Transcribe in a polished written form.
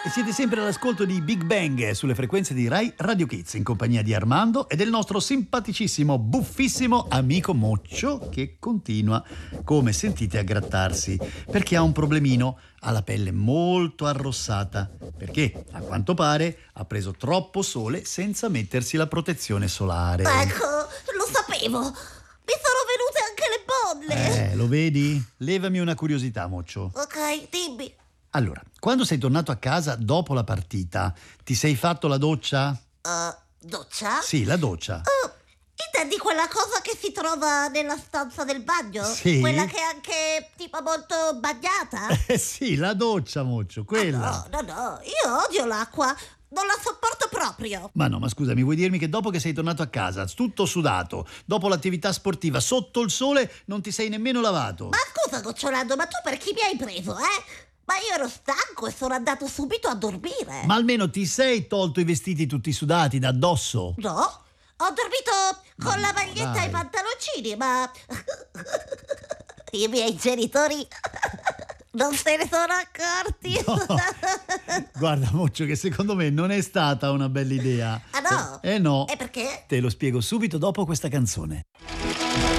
E siete sempre all'ascolto di Big Bang sulle frequenze di Rai Radio Kids in compagnia di Armando e del nostro simpaticissimo, buffissimo amico Moccio che continua, come sentite, a grattarsi perché ha un problemino, ha la pelle molto arrossata perché, a quanto pare, ha preso troppo sole senza mettersi la protezione solare. Ecco, lo sapevo. Mi sono venute anche le bolle. Lo vedi? Levami una curiosità, Moccio. Ok, dimmi. Allora, quando sei tornato a casa dopo la partita, ti sei fatto la doccia? Doccia? Sì, la doccia. Intendi quella cosa che si trova nella stanza del bagno? Sì. Quella che è anche tipo molto bagnata? Sì, la doccia, Moccio, quella. No, io odio l'acqua. Non la sopporto proprio. Ma no, ma scusami, vuoi dirmi che dopo che sei tornato a casa, tutto sudato, dopo l'attività sportiva, sotto il sole, non ti sei nemmeno lavato? Ma scusa, Gocciolando, ma tu per chi mi hai preso, Ma io ero stanco e sono andato subito a dormire. Ma almeno ti sei tolto i vestiti tutti sudati da addosso? No, ho dormito con la maglietta dai. e i pantaloncini, ma i miei genitori non se ne sono accorti. No. Guarda, Moccio, che secondo me non è stata una bella idea. Ah no? No. E perché? Te lo spiego subito dopo questa canzone.